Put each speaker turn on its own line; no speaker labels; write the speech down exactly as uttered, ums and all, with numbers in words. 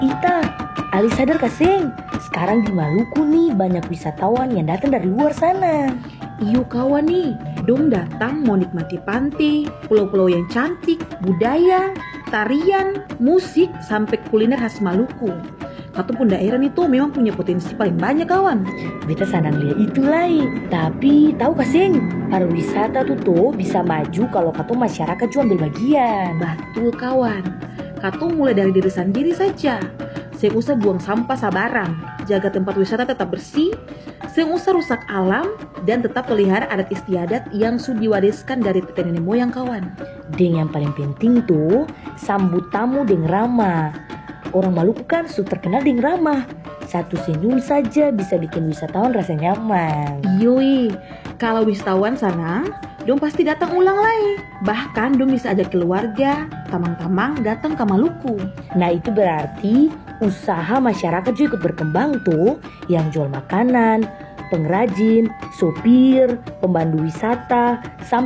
Ita, Ali sadar kaseng, sekarang di Maluku nih banyak wisatawan yang datang dari luar sana.
Iyo kawan nih, dong datang mau nikmati pantai, pulau-pulau yang cantik, budaya, tarian, musik, sampai kuliner khas Maluku. Satu pun daerah nih tuh memang punya potensi paling banyak kawan.
Beta senang lihat itu lai. Tapi tahu kaseng, pariwisata tuh tuh bisa maju kalau kata masyarakat juga ambil bagian.
Betul kawan. Katu mulai dari diri sendiri saja. Seng usah buang sampah sabarang, jaga tempat wisata tetap bersih, seng usah rusak alam, dan tetap pelihara adat istiadat yang sudah diwariskan dari tete nenek moyang kawan.
Dan yang paling penting tuh, sambut tamu dengan ramah. Orang Maluku kan sudah terkenal dengan ramah. Satu senyum saja bisa bikin wisatawan rasa nyaman.
Yoi, kalau wisatawan sana, dong pasti datang ulang lagi. Bahkan dong bisa ajak keluarga, tamang-tamang datang ke Maluku.
Nah itu berarti usaha masyarakat juga ikut berkembang tuh. Yang jual makanan, pengrajin, sopir, pemandu wisata, sampai